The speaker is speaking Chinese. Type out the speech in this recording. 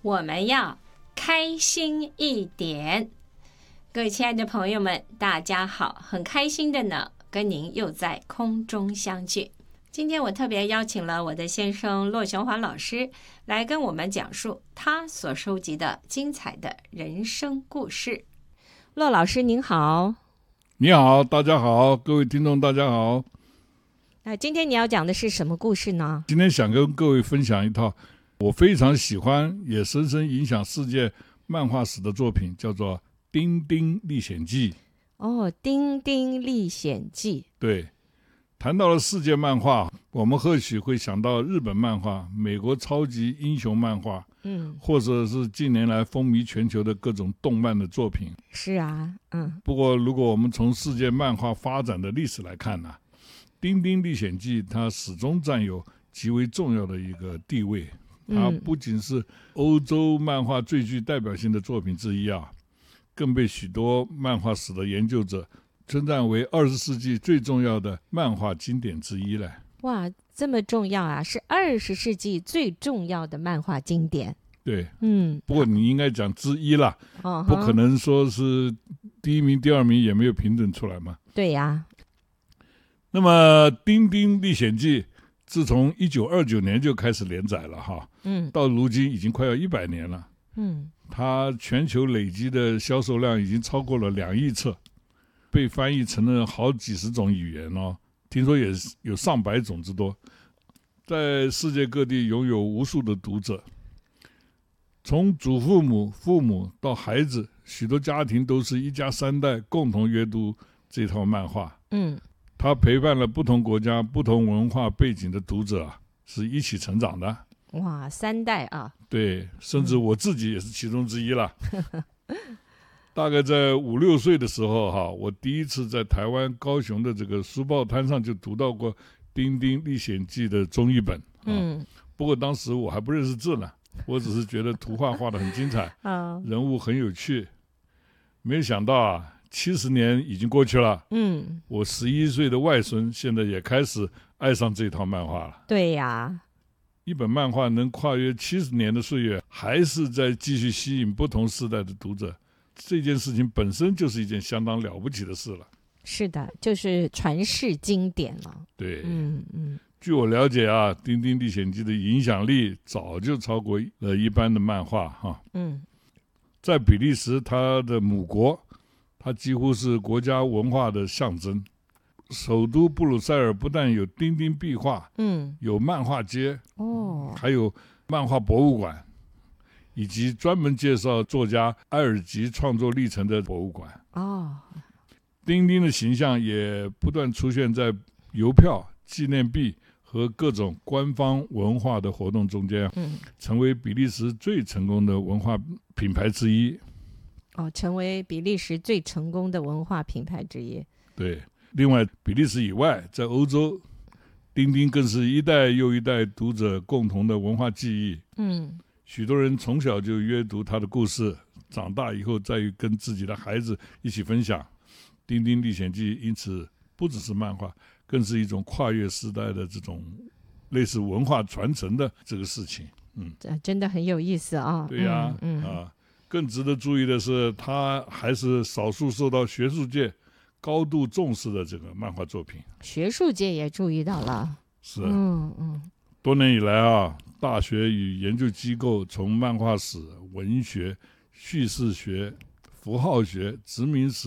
我们要开心一点。各位亲爱的朋友们，大家好，很开心的呢，跟您又在空中相聚。今天我特别邀请了我的先生骆雄华老师来跟我们讲述他所收集的精彩的人生故事。骆老师您好。 你好，大家好，各位听众大家好。 那今天你要讲的是什么故事呢？ 今天想跟各位分享一套我非常喜欢也深深影响世界漫画史的作品，叫做《丁丁历险记》。 哦，《丁丁历险记》。 对，谈到了世界漫画，我们或许会想到日本漫画、美国超级英雄漫画，或者是近年来风靡全球的各种动漫的作品。 是啊， 不过如果我们从世界漫画发展的历史来看呢，丁丁历险记它始终占有极为重要的一个地位。它不仅是欧洲漫画最具代表性的作品之一啊，更被许多漫画史的研究者称赞为20世纪最重要的漫画经典之一了。 哇，这么重要啊，是20世纪最重要的漫画经典。 对，不过你应该讲之一啦，不可能说是第一名第二名也没有评准出来嘛。 对呀。 那么《丁丁历险记》自从1929年就开始连载了哈，到如今已经快要100年了。它全球累积的销售量已经超过了2亿册，被翻译成了好几十种语言哦，听说也有上百种之多，在世界各地拥有无数的读者。从祖父母、父母到孩子，许多家庭都是一家3代共同阅读这套漫画。它陪伴了不同国家、不同文化背景的读者是一起成长的。 哇，3代啊！ 对，甚至我自己也是其中之一了。大概在5、6岁的时候我第一次在台湾高雄的这个书报摊上就读到过《丁丁历险记》的中译本。不过当时我还不认识字呢，我只是觉得图画画得很精彩，人物很有趣。没有想到70年已经过去了。我11岁的外孙现在也开始爱上这套漫画了。 对呀， 一本漫画能跨越70年的岁月，还是在继续吸引不同世代的读者，这件事情本身就是一件相当了不起的事了。 是的，就是传世经典了。 对，据我了解《丁丁历险记》的影响力早就超过一般的漫画在比利时，它的母国，它几乎是国家文化的象征。首都布鲁塞尔不但有丁丁壁画，有漫画街，还有漫画博物馆，以及专门介绍作家埃尔吉创作历程的博物馆。丁丁的形象也不断出现在邮票、纪念币和各种官方文化的活动中间，成为比利时最成功的文化品牌之一。 成为比利时最成功的文化品牌之一。 对，另外比利时以外，在欧洲，丁丁更是一代又一代读者共同的文化记忆。许多人从小就阅读他的故事，长大以后再跟自己的孩子一起分享。丁丁历险记因此不只是漫画，更是一种跨越时代的这种类似文化传承的这个事情。 真的很有意思啊。 对呀，更值得注意的是，它还是少数受到学术界高度重视的这个漫画作品。 学术界也注意到了。 是。多年以来大学与研究机构从漫画史、文学、叙事学、符号学、殖民史